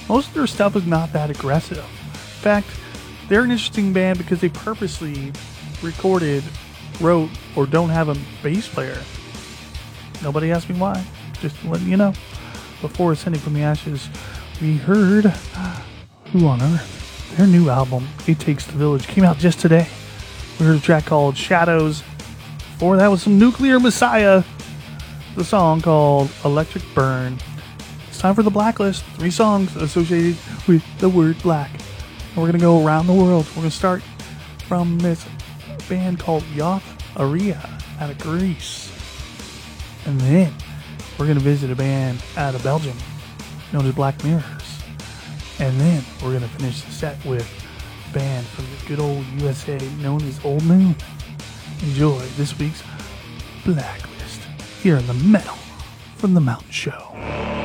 most of their stuff is not that aggressive. In fact, they're an interesting band because they purposely recorded, wrote, or don't have a bass player. Nobody asked me why. Just letting you know. Before Ascending from the Ashes, we heard Who on Earth? Their new album, It Takes the Village, came out just today. We heard a track called Shadows. Before that was some Nuclear Messiah. The song called Electric Burn. It's time for the Blacklist. 3 songs associated with the word black. And we're going to go around the world. We're going to start from this band called Yoth Aria out of Greece. And then we're going to visit a band out of Belgium known as Black Mirrors. And then we're going to finish the set with a band from the good old USA known as Old Moon. Enjoy this week's Blacklist here in the Metal from the Mountain Show.